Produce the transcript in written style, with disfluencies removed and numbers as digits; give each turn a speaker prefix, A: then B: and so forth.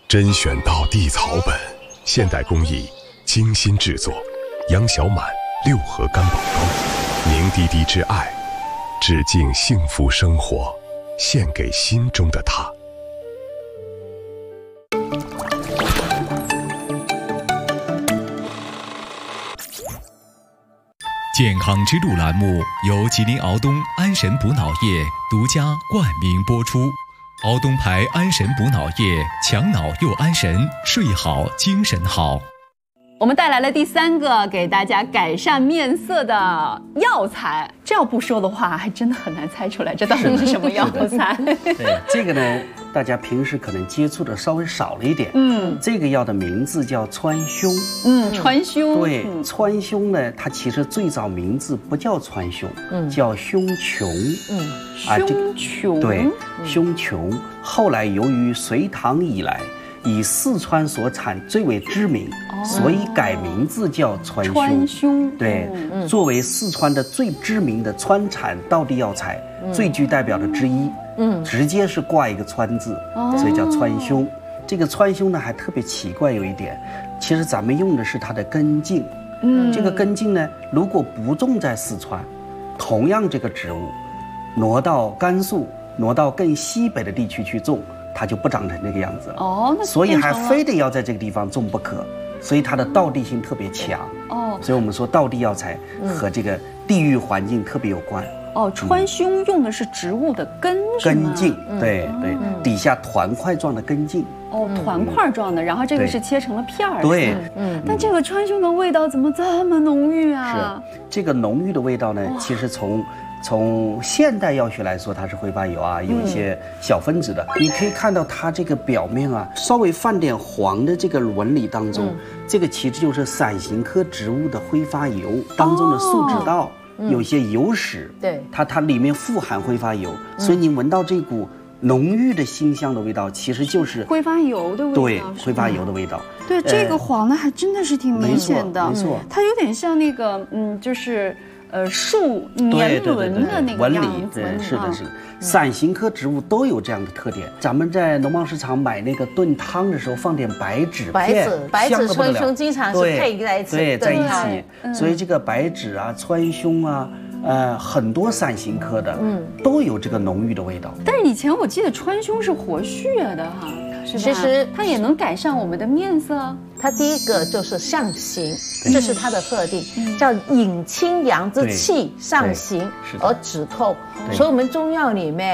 A: 甄选到地草本，现代工艺精心制作，杨小满六合干宝膏，凝滴滴之爱，致敬幸福生活，献给心中的他。
B: 健康之路栏目由吉林敖东安神补脑液独家冠名播出。敖东牌安神补脑液，强脑又安神，睡好精神好。
C: 我们带来了第3个给大家改善面色的药材，这要不说的话，还真的很难猜出来这到底是什么药材。
D: 对，这个呢，大家平时可能接触的稍微少了一点。这个药的名字叫川芎。
C: 川芎。对，
D: 川芎呢，它其实最早名字不叫川芎，叫胸琼。
C: 胸琼。
D: 对，胸琼。后来由于隋唐以来，以四川所产最为知名，所以改名字叫川芎。
C: 川芎。
D: 对，作为四川的最知名的川产道地药材，最具代表的之一，直接是挂一个川字，所以叫川芎。这个川芎呢还特别奇怪，有一点，其实咱们用的是它的根茎。这个根茎呢，如果不种在四川，同样这个植物，挪到甘肃，挪到更西北的地区去种，它就不长成这个样子了。所以还非得要在这个地方种不可，所以它的道地性特别强。所以我们说道地药材和这个地域环境特别有关。
C: 川芎用的是植物的根
D: 茎，对，底下团块状的根茎。
C: 团块状的，然后这个是切成了片儿。
D: 对，
C: 但这个川芎的味道怎么这么浓郁啊？
D: 是这个浓郁的味道呢，其实从现代药学来说，它是挥发油啊，有一些小分子的。你可以看到它这个表面啊，稍微泛点黄的这个纹理当中，这个其实就是伞形科植物的挥发油当中的树脂道，有些油脂，
E: 对，
D: 它里面富含挥发油，所以你闻到这股浓郁的馨香的味道，其实就是
C: 挥发油的味道。
D: 对，挥发油的味道。
C: 对，这个黄的还真的是挺明显的，
D: 没错，
C: 它有点像那个就是树年轮的那个样子。
D: 对，是的。伞形科植物都有这样的特点。咱们在农贸市场买那个炖汤的时候，放点白芷片，
E: 白芷川芎经常是配在一起，
D: 对，在一起。所以这个白芷啊、川芎啊。很多伞形科的，都有这个浓郁的味道。
C: 但是以前我记得川芎是活血的哈，是吧？
E: 其实
C: 它也能改善我们的面色。
E: 它第一个就是上行，这是它的特定，叫引清阳之气上行而止痛。所以我们中药里面